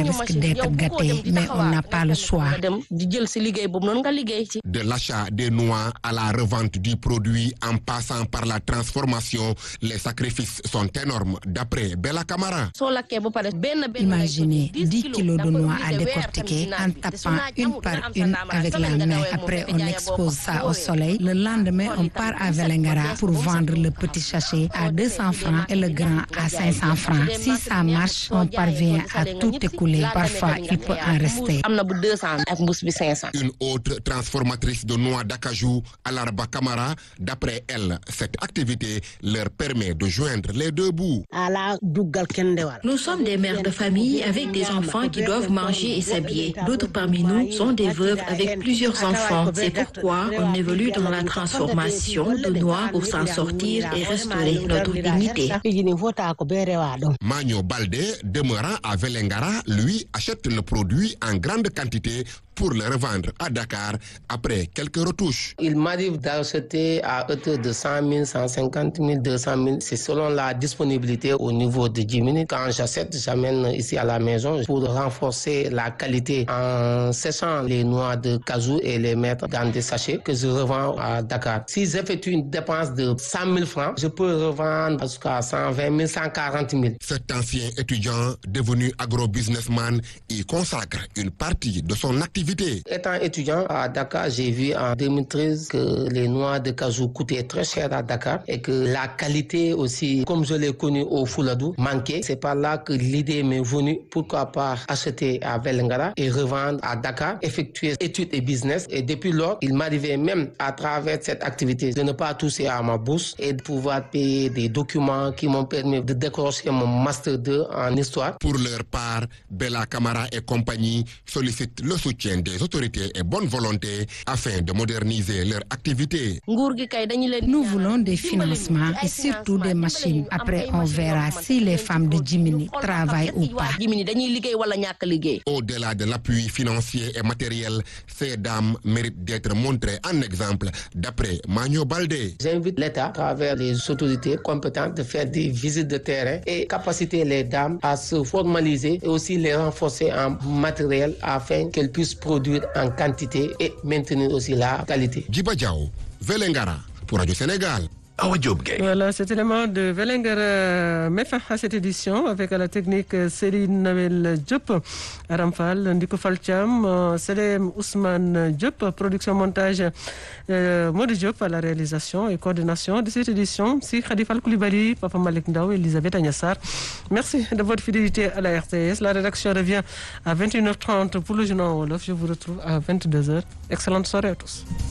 risque d'être gâté, mais on n'a pas le choix. De l'achat des noix à la revente du produit en passant par la transformation, les sacrifices sont énormes, d'après Bella Camara. Imaginez 10 kilos de noix à décortiquer en tapant une par une avec la main. Après, on expose ça au soleil. Le lendemain, on part à Vélingara pour vendre le petit sachet à 200 francs et le grand à 500 francs. Si ça marche, on parvient à tout écouler. Parfois, il peut en rester. Une autre transformatrice de noix d'acajou, Alarba Camara, d'après elle, cette activité leur permet de joindre les deux bouts. Nous sommes des mères de famille avec des enfants qui doivent manger et s'habiller. D'autres parmi nous sont des veuves avec plusieurs enfants. C'est pourquoi on évolue dans la transformation de noix pour s'en sortir et restaurer notre dignité. Magno Baldé, demeurant à Vélingara, lui achète le produit en grande quantité pour le revendre à Dakar après quelques retouches. Il m'arrive d'acheter à hauteur de 100 000, 150 000, 200 000. C'est selon la disponibilité au niveau de 10 minutes. Quand j'achète, j'amène ici à la maison pour renforcer la qualité en séchant les noix de cajou et les mettre dans des sachets que je revends à Dakar. Si j'effectue une dépense de 100 000 francs, je peux revendre jusqu'à 120 000, 140 000. Cet ancien étudiant devenu agro-businessman y consacre une partie de son activité. Étant étudiant à Dakar, j'ai vu en 2013 que les noix de cajou coûtaient très cher à Dakar et que la qualité aussi, comme je l'ai connu au Fouladou, manquait. C'est par là que l'idée m'est venue, pourquoi pas acheter à Vélingara et revendre à Dakar, effectuer études et business. Et depuis lors, il m'arrivait même à travers cette activité de ne pas toucher à ma bourse et de pouvoir payer des documents qui m'ont permis de décrocher mon Master 2 en histoire. Pour leur part, Bella Camara et compagnie sollicitent le soutien des autorités et bonne volonté afin de moderniser leur activité. Nous voulons des financements et surtout des machines. Après, on verra si les femmes de Djimini travaillent ou pas. Au-delà de l'appui financier et matériel, ces dames méritent d'être montrées en exemple, d'après Magno Baldé. J'invite l'État, à travers les autorités compétentes, de faire des visites de terrain et capaciter les dames à se formaliser et aussi les renforcer en matériel afin qu'elles puissent produire en quantité et maintenir aussi la qualité. Djiba Diaw, Vélingara, pour Radio Sénégal. Voilà, cet élément de Vélingara met fin à cette édition avec à la technique Céline Noël Diop, Aramfal, Ndiko Falcham, Selem Ousmane Diop, production montage Modi Diop à la réalisation et coordination de cette édition. Si Khadifal Koulibaly, Papa Malik Ndao et Elisabeth Agnassar. Merci de votre fidélité à la RTS. La rédaction revient à 21h30 pour le journal Wolof. Je vous retrouve à 22h. Excellente soirée à tous.